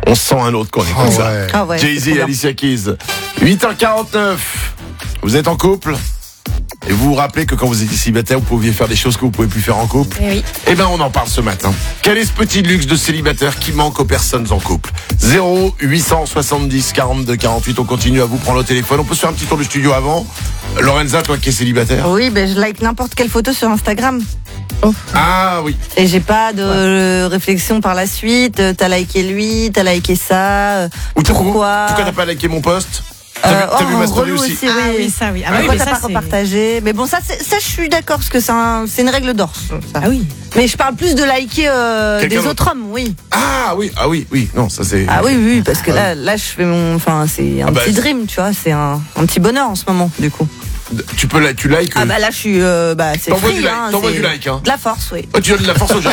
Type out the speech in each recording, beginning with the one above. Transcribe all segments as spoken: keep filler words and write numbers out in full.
On se sent un autre quand on écoute Oh, ça. ouais. Ah ouais, Jay-Z c'est et trop Alicia Keys. huit heures quarante-neuf. Vous êtes en couple et vous vous rappelez que quand vous étiez célibataire, vous pouviez faire des choses que vous pouvez plus faire en couple. Eh oui. Eh ben, on en parle ce matin. Quel est ce petit luxe de célibataire qui manque aux personnes en couple? zéro huit cent soixante-dix quarante-deux quarante-huit. On continue à vous prendre le téléphone. On peut se faire un petit tour du studio avant. Lorenza, toi qui es célibataire. Oui, ben je like n'importe quelle photo sur Instagram. Ah oui. Et j'ai pas de euh, réflexion par la suite. Euh, T'as liké lui, t'as liké ça. euh, Ou t'as- Pourquoi Pourquoi t'as pas liké mon post? T'as Euh, vu, t'as oh, vu ma story relou aussi? aussi, Ah oui. oui, ça oui. Ah bah oui, Pourquoi mais t'as ça, pas c'est- repartagé? Mais bon, ça, c'est- ça, je suis d'accord parce que c'est un, c'est une règle d'or. ça. Ah oui. Mais je parle plus de liker euh, Quelqu'un des d'autre. autres hommes, oui. Ah oui, ah oui, oui. Non, ça c'est. Ah oui, oui, parce que là, là, je fais mon, enfin, c'est un Ah bah, petit c'est- dream, tu vois, c'est un, un petit bonheur en ce moment, du coup. Tu peux la, tu likes. Ah bah là, je suis, euh, bah, c'est T'envoies free, du like, hein, t'envoies c'est du like, hein. de la force, oui. Oh, tu donnes de la force aux gens.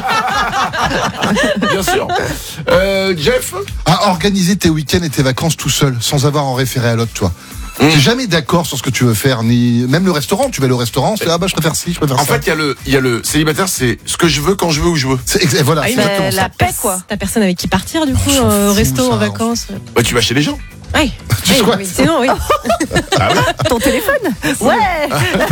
Bien sûr. Euh, Jeff. À organiser tes week-ends et tes vacances tout seul, sans avoir à en référer à l'autre, toi. Mmh. T'es jamais d'accord sur ce que tu veux faire, ni même le restaurant. Tu vas aller au restaurant, c'est ah bah je préfère ci, je préfère En ça. fait, il y a le, il y a le célibataire, c'est ce que je veux quand je veux où je veux. C'est ex- voilà, Ah oui, c'est mais exactement la ça. paix, quoi. T'as personne avec qui partir, du coup, s'en euh, au fout, resto, ça, en on- vacances. Bah, tu vas chez les gens. Oui. Tu Oui, squattes. oui, sinon, oui. Ah oui. Ton téléphone? Ouais!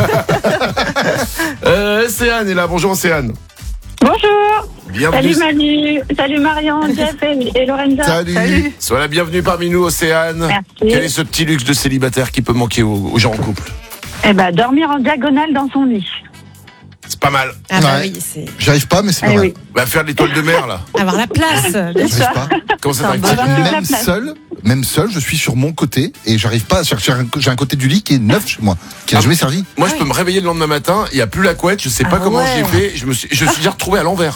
Euh, Océane est là. Bonjour Océane. Bonjour. Bienvenue. Salut Manu. Salut Marion, Jeff et, et Lorenza. Salut. Salut! Sois la bienvenue parmi nous, Océane. Merci. Quel est ce petit luxe de célibataire qui peut manquer aux, aux gens en couple? Eh ben, dormir en diagonale dans son lit. C'est pas mal. Ah bah Ouais. oui, c'est J'y arrive pas, mais c'est pas Eh mal. oui. Bah, faire l'étoile de mer, là. avoir la place. C'est J'y ça. arrive pas. Comment ça C'est un t'arrive? bonheur. toute la Même place. seul, même seul, je suis sur mon côté et j'arrive pas. J'ai j'ai un, j'ai un côté du lit qui est neuf chez moi, qui n'a Ah. jamais servi. Moi, je peux me réveiller le lendemain matin, il n'y a plus la couette, je sais pas Ah comment ouais. j'ai fait, je me suis, je suis déjà retrouvé à l'envers.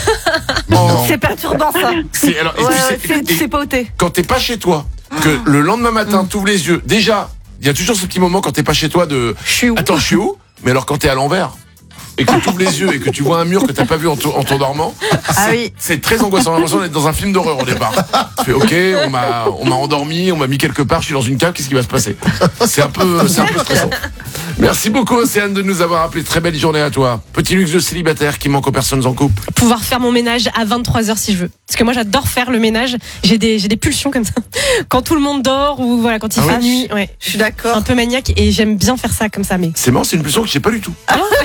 Non. C'est perturbant, ça. C'est, alors, et Ouais, tu sais- ouais, c'est- et c'est pas ôté. quand t'es pas chez toi, que le lendemain matin, t'ouvres les yeux, déjà, il y a toujours ce petit moment quand t'es pas chez toi de, Je suis où? attends, je suis où? Mais alors quand t'es à l'envers, et que tu ouvres les yeux et que tu vois un mur que t'as pas vu en, en t'endormant, Ah oui. c'est très angoissant. J'ai l'impression d'être dans un film d'horreur au départ. Tu fais, ok, on m'a, on m'a endormi, on m'a mis quelque part, je suis dans une cave, qu'est-ce qui va se passer? C'est un peu, c'est un peu stressant. Merci beaucoup, Océane, de nous avoir appelé. Très belle journée à toi. Petit luxe de célibataire qui manque aux personnes en couple. Pouvoir faire mon ménage à vingt-trois heures si je veux. Parce que moi, j'adore faire le ménage. J'ai des, j'ai des pulsions comme ça. Quand tout le monde dort ou voilà, quand il Ah fait ouais nuit. Ouais. Je suis d'accord. Un peu maniaque et j'aime bien faire ça comme ça, mais. C'est marrant, c'est une pulsion que j'ai pas du tout.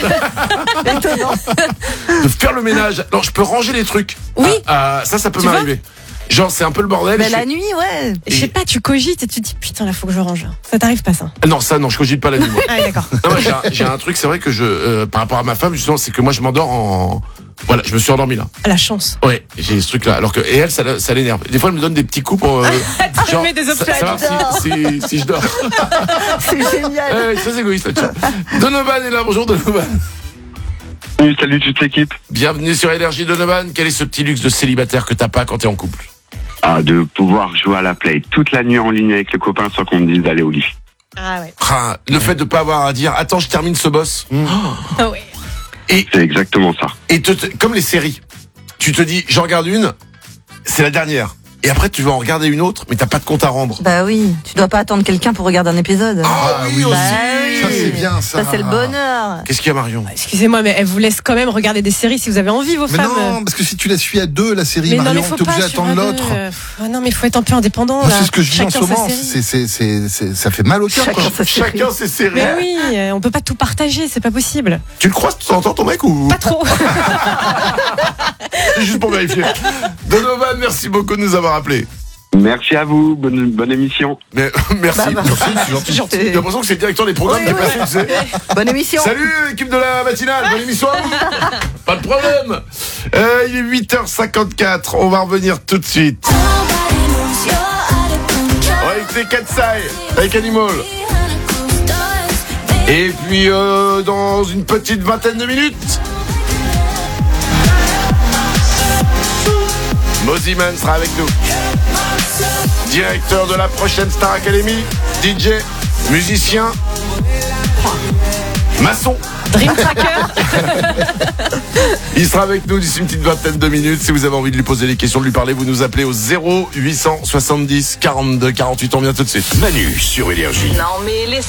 Étonnant. De faire le ménage. Alors, je peux ranger les trucs. Oui. Ah, ah, ça, ça peut Tu m'arriver. Genre, c'est un peu le bordel. Mais je la fais- nuit, ouais. Je sais pas, tu cogites et tu te dis putain, là, faut que je range. Ça t'arrive pas, ça? Ah, non, ça, non, je cogite pas la nuit. moi. Ah, oui, d'accord. Non, moi, j'ai un, j'ai un truc, c'est vrai que je, euh, par rapport à ma femme, justement, c'est que moi, je m'endors en. Voilà, je me suis endormi là. À la chance. Ouais, j'ai ce truc-là. Alors que et elle, ça, la- ça l'énerve. Des fois, elle me donne des petits coups pour. Euh, Tu mets des sa- obstacles. savoir si, si, si je dors. C'est génial. Ouais, très égoïste là-dessus. Donovan est là. Bonjour Donovan. Salut, salut toute l'équipe. Bienvenue sur Énergie Donovan. Quel est ce petit luxe de célibataire que t'as pas quand t'es en couple? Ah, de pouvoir jouer à la play toute la nuit en ligne avec le copain sans qu'on me dise d'aller au lit. Ah ouais. Ah, le fait de pas avoir à dire attends, je termine ce boss. Ah ouais. C'est exactement ça. Et te, te- comme les séries, tu te dis j'en regarde une, c'est la dernière. Et après tu vas en regarder une autre, mais t'as pas de compte à rendre. Bah oui, tu dois pas attendre quelqu'un pour regarder un épisode. Ah oui, oui. Bah aussi. oui. Ça, c'est bien, ça. Ça, c'est le bonheur. Qu'est-ce qu'il y a Marion? Excusez-moi, mais elle vous laisse quand même regarder des séries si vous avez envie, vos Mais femmes. non, parce que si tu la suis à deux, la série Mais non, Marion, mais faut t'es obligé pas d'attendre sur un l'autre. deux, euh, pff, ah non, mais il faut être un peu indépendant. Moi, là. c'est ce que je dis en ce Chacun sa moment. série. C'est, c'est, c'est, c'est, ça fait mal au cœur, quoi. Chacun sa série. Chacun ses séries. Mais oui, euh, on peut pas tout partager, c'est pas possible. Tu le croises de temps en temps ton mec ou Pas trop. C'est juste pour vérifier. Donovan, merci beaucoup de nous avoir appelés. Merci à vous, bonne, bonne émission. Mais, merci. Bah, bah. Merci, c'est gentil, gentil. J'ai l'impression que c'est le directeur des programmes Oui, qui est oui. pas sûr, tu sais. Bonne émission. Salut équipe de la matinale, bonne émission à vous. Pas de problème. Euh, il est huit heures cinquante-quatre, on va revenir tout de suite. On va écouter Katsai avec Animal. Et puis euh, dans une petite vingtaine de minutes, Moziman sera avec nous. Directeur de la prochaine Star Academy, D J, musicien, maçon. Dream Tracker. Il sera avec nous d'ici une petite vingtaine de minutes. Si vous avez envie de lui poser des questions, de lui parler, vous nous appelez au zéro huit cent soixante-dix quarante-deux quarante-huit. On vient tout de suite. Manu sur Énergie. Non mais laisse